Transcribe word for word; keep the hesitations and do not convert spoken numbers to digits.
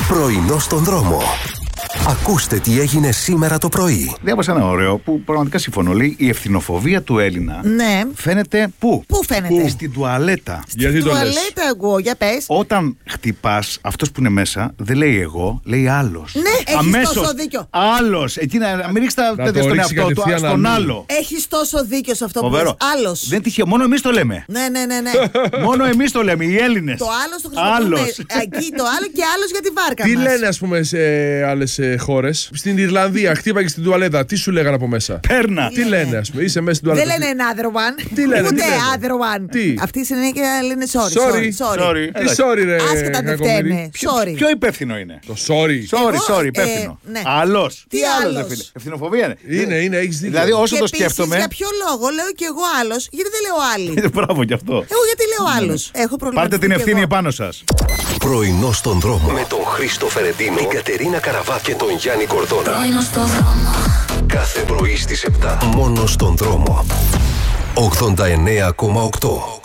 Πρωινό στον δρόμο. Ακούστε τι έγινε σήμερα το πρωί. Διάβασα ένα ωραίο που πραγματικά συμφωνώ. Λέει η ευθυνοφοβία του Έλληνα Ναι. φαίνεται πού? Πού φαίνεται? Που? Στην τουαλέτα. Στην τουαλέτα εγώ, για πες. Όταν χτυπάς, αυτός που είναι μέσα δεν λέει εγώ, λέει άλλος. Ναι, έχεις τόσο δίκιο. Άλλος. Εκεί να μην ρίξει τα τέτοια στον εαυτό του, στον άλλο. Έχεις τόσο δίκιο σε αυτό Φοβερό. που λες. Άλλος. Δεν τυχαίο, μόνο εμείς το λέμε. Ναι, ναι, ναι, ναι. Μόνο εμείς το λέμε, οι Έλληνες. Το άλλος το χρησιμοποιούμε Άλλος. εκεί, το άλλο και άλλος για τη βάρκα Τι μας. λένε, ας πούμε, σε άλλες χώρες? Στην Ιρλανδία, χτύπαγε στην τουαλέτα. Τι σου λέγανε από μέσα? Πέρνα. Τι λένε, ας πούμε, είσαι μέσα στην τουαλέτα. Δεν λένε another one. Τι λένε, Ούτε τι λένε? other one. Τι? Αυτή η συνέχεια λένε sorry. Sorry. sorry, Sorry. Τι sorry, ρε. Άσχετα δεν κακομοίρη. φταίνε. Sorry. Ποιο υπεύθυνο είναι? Το sorry. Sorry, Εγώ, sorry, ε, υπεύθυνο. ναι. Άλλος. Τι άλλος, άλλος? ρε φίλε? Ευθυνοφοβία είναι. Είναι, είναι, έχεις δίκιο. Δηλαδή, όσο Και το επίσης, σκέφτομαι. για ποιο λόγο λέω και εγώ άλλος, γιατί δεν λέω άλλη. Μπράβο κι αυτό. Εγώ γιατί λέω άλλος. Έχω προβλήματα. Πάρτε την ευθύνη επάνω σας. Πρωινό στον δρόμο. Με τον Χρήστο Φερεντίνο, την Κατερίνα Καραβά και τον Γιάννη Κορδόνα. Πρωινό στον δρόμο. Κάθε πρωί στις επτά. Μόνο στον δρόμο. ογδόντα εννέα κόμμα οκτώ.